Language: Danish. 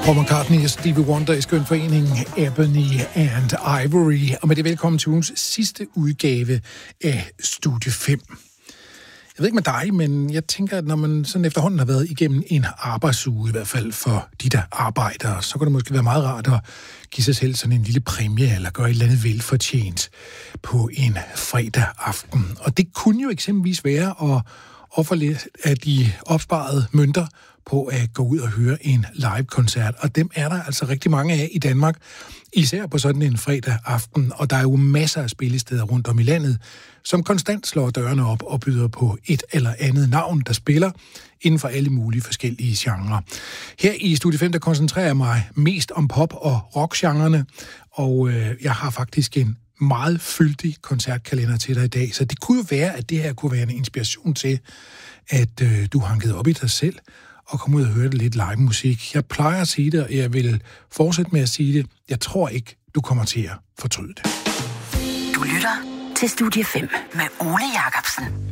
Paul McCartney og Stevie Wonder i skøn forening Ebony and Ivory. Og med det velkommen til ugens sidste udgave af Studie 5. Jeg ved ikke med dig, men jeg tænker, at når man sådan efterhånden har været igennem en arbejdsuge, i hvert fald for de, der arbejder, så kunne det måske være meget rart at give sig selv sådan en lille præmie, eller gøre et eller andet velfortjent på en fredag aften. Og det kunne jo eksempelvis være at ofre lidt af de opsparede mønter på at gå ud og høre en live-koncert. Og dem er der altså rigtig mange af i Danmark, især på sådan en fredag aften. Og der er jo masser af spillesteder rundt om i landet, som konstant slår dørene op og byder på et eller andet navn, der spiller inden for alle mulige forskellige genrer. Her i Studie 5, der koncentrerer jeg mig mest om pop- og rock-genrerne, og jeg har faktisk en meget fyldig koncertkalender til dig i dag, så det kunne jo være, at det her kunne være en inspiration til, at du hankede op i dig selv og kom ud og hørte lidt live musik. Jeg plejer at sige det, og jeg vil fortsætte med at sige det. Jeg tror ikke, du kommer til at fortryde det. Du lytter til Studie 5 med Ole Jacobsen.